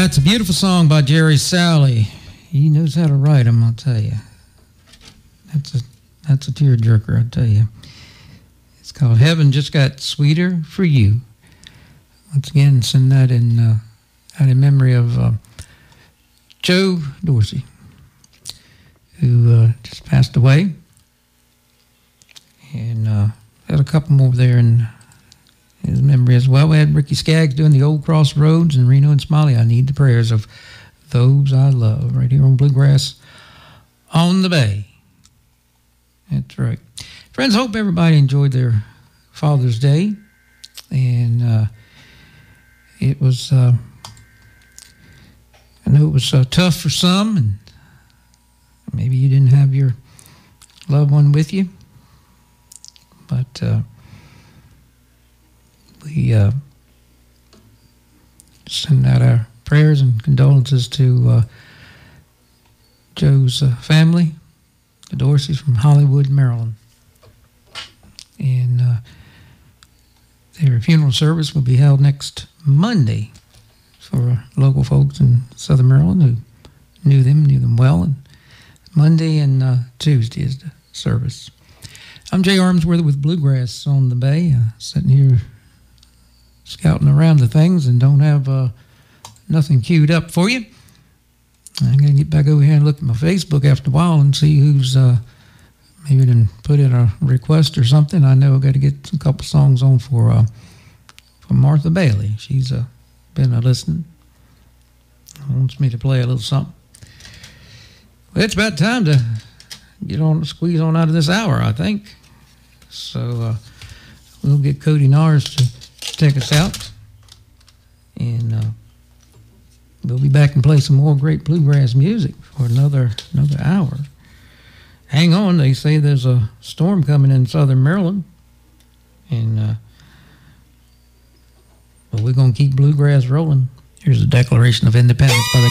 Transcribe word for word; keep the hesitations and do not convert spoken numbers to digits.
That's a beautiful song by Jerry Salley. He knows how to write them, I'll tell you. That's a that's a tearjerker, I'll tell you. It's called Heaven Just Got Sweeter for You. Once again, send that in uh, out in memory of uh, Joe Dorsey, who uh, just passed away. And uh, had a couple more there in his memory as well. We had Ricky Skaggs doing the Old Crossroads and Reno and Smiley. I need the prayers of those I love, right here on Bluegrass on the Bay. That's right. Friends, hope everybody enjoyed their Father's Day. And uh, it was, uh, I know it was uh, tough for some, and maybe you didn't have your loved one with you. But uh, we uh, send out our prayers and condolences to uh, Joe's uh, family, the Dorseys from Hollywood, Maryland. And uh, their funeral service will be held next Monday for local folks in Southern Maryland who knew them, knew them well. And Monday and uh, Tuesday is the service. I'm Jay Armsworth with Bluegrass on the Bay, uh, sitting here scouting around the things and don't have uh, nothing queued up for you. I'm going to get back over here and look at my Facebook after a while and see who's uh, maybe done put in a request or something. I know I've got to get a couple songs on for uh, for Martha Bailey. She's uh, been uh, listening. Wants me to play a little something. Well, it's about time to get on, squeeze on out of this hour, I think. So uh, we'll get Cody Nars to take us out. And uh, we'll be back and play some more great bluegrass music for another another hour. Hang on, they say there's a storm coming in Southern Maryland. And uh, but we're going to keep bluegrass rolling. Here's the Declaration of Independence by the